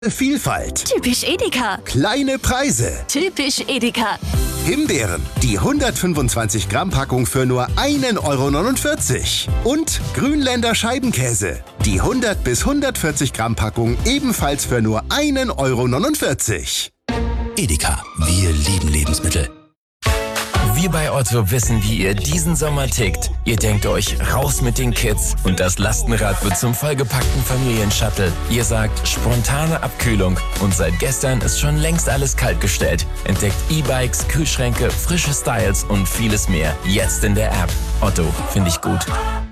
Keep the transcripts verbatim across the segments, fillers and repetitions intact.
Vielfalt. Typisch Edeka. Kleine Preise. Typisch Edeka. Himbeeren. Die hundertfünfundzwanzig Gramm Packung für nur ein Euro neunundvierzig. Und Grünländer Scheibenkäse. Die hundert bis hundertvierzig Gramm Packung ebenfalls für nur ein Euro neunundvierzig. Edeka. Wir lieben Lebensmittel. Wir bei Otto wissen, wie ihr diesen Sommer tickt. Ihr denkt euch, raus mit den Kids und das Lastenrad wird zum vollgepackten Familienshuttle. Ihr sagt, spontane Abkühlung und seit gestern ist schon längst alles kaltgestellt. Entdeckt E-Bikes, Kühlschränke, frische Styles und vieles mehr. Jetzt in der App. Otto, finde ich gut.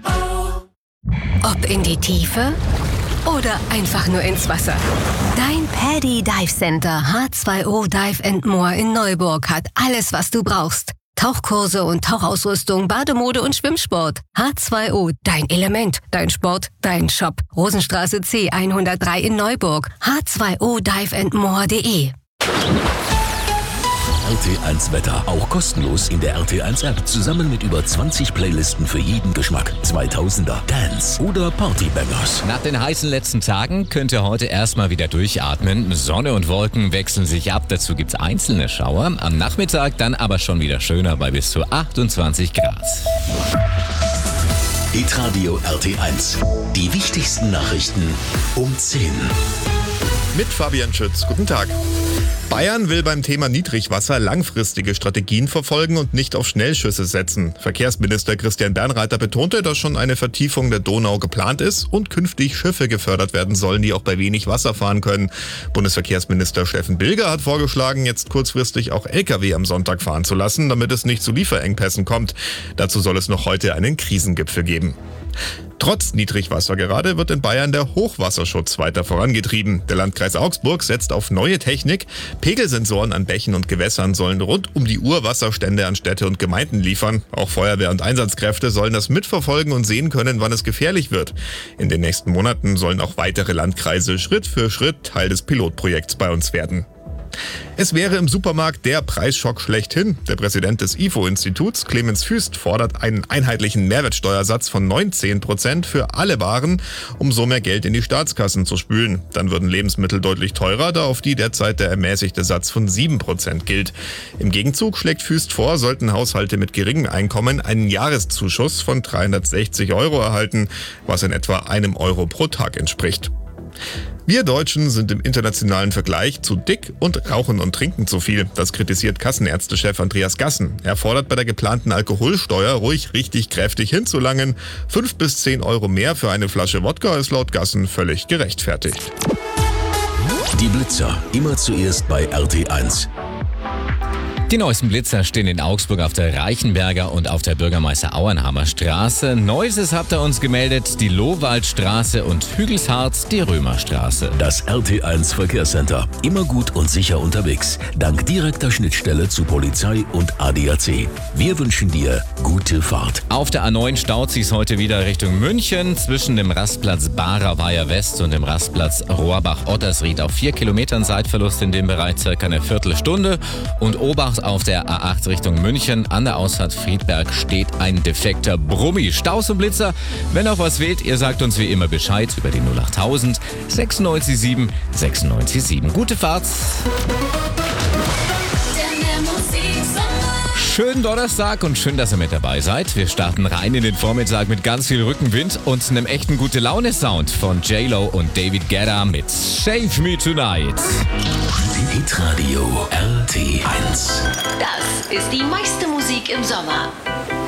Ob in die Tiefe oder einfach nur ins Wasser. Dein Paddy Dive Center H zwei O Dive and More in Neuburg hat alles, was du brauchst. Tauchkurse und Tauchausrüstung, Bademode und Schwimmsport. H zwei O, dein Element, dein Sport, dein Shop. Rosenstraße C hundertdrei in Neuburg. H zwei O dive and more punkt de. R T eins Wetter, auch kostenlos in der R T eins App, zusammen mit über zwanzig Playlisten für jeden Geschmack. zweitausender, Dance oder Partybangers. Nach den heißen letzten Tagen könnt ihr heute erstmal wieder durchatmen. Sonne und Wolken wechseln sich ab, dazu gibt's einzelne Schauer. Am Nachmittag dann aber schon wieder schöner bei bis zu achtundzwanzig Grad. Hitradio R T eins. Die wichtigsten Nachrichten um zehn. Mit Fabian Schütz. Guten Tag. Bayern will beim Thema Niedrigwasser langfristige Strategien verfolgen und nicht auf Schnellschüsse setzen. Verkehrsminister Christian Bernreiter betonte, dass schon eine Vertiefung der Donau geplant ist und künftig Schiffe gefördert werden sollen, die auch bei wenig Wasser fahren können. Bundesverkehrsminister Steffen Bilger hat vorgeschlagen, jetzt kurzfristig auch L K W am Sonntag fahren zu lassen, damit es nicht zu Lieferengpässen kommt. Dazu soll es noch heute einen Krisengipfel geben. Trotz Niedrigwasser gerade wird in Bayern der Hochwasserschutz weiter vorangetrieben. Der Landkreis Augsburg setzt auf neue Technik. Pegelsensoren an Bächen und Gewässern sollen rund um die Uhr Wasserstände an Städte und Gemeinden liefern. Auch Feuerwehr und Einsatzkräfte sollen das mitverfolgen und sehen können, wann es gefährlich wird. In den nächsten Monaten sollen auch weitere Landkreise Schritt für Schritt Teil des Pilotprojekts bei uns werden. Es wäre im Supermarkt der Preisschock schlechthin. Der Präsident des I F O-Instituts, Clemens Füst, fordert einen einheitlichen Mehrwertsteuersatz von neunzehn Prozent für alle Waren, um so mehr Geld in die Staatskassen zu spülen. Dann würden Lebensmittel deutlich teurer, da auf die derzeit der ermäßigte Satz von sieben Prozent gilt. Im Gegenzug schlägt Füst vor, sollten Haushalte mit geringem Einkommen einen Jahreszuschuss von dreihundertsechzig Euro erhalten, was in etwa einem Euro pro Tag entspricht. Wir Deutschen sind im internationalen Vergleich zu dick und rauchen und trinken zu viel. Das kritisiert Kassenärztechef Andreas Gassen. Er fordert bei der geplanten Alkoholsteuer ruhig richtig kräftig hinzulangen. Fünf bis zehn Euro mehr für eine Flasche Wodka ist laut Gassen völlig gerechtfertigt. Die Blitzer, immer zuerst bei R T eins. Die neuesten Blitzer stehen in Augsburg auf der Reichenberger und auf der Bürgermeister-Auenhammer Straße. Neuestes habt ihr uns gemeldet, die Lohwaldstraße und Hügelshardt die Römerstraße. Das R T eins Verkehrscenter. Immer gut und sicher unterwegs. Dank direkter Schnittstelle zu Polizei und A D A C. Wir wünschen dir gute Fahrt. Auf der A neun staut sich's heute wieder Richtung München. Zwischen dem Rastplatz Barer-Weiher West und dem Rastplatz Rohrbach-Ottersried auf vier Kilometern Zeitverlust in dem Bereich circa eine Viertelstunde. Und Obacht auf der A acht Richtung München. An der Ausfahrt Friedberg steht ein defekter Brummi. Staus und Blitzer. Wenn auch was fehlt, ihr sagt uns wie immer Bescheid über die null achttausend sechsundneunzig sieben sechsundneunzig sieben. Gute Fahrt. Schönen Donnerstag und schön, dass ihr mit dabei seid. Wir starten rein in den Vormittag mit ganz viel Rückenwind und einem echten Gute-Laune-Sound von J-Lo und David Guetta mit Save Me Tonight. Hitradio R T eins. Das ist die meiste Musik im Sommer.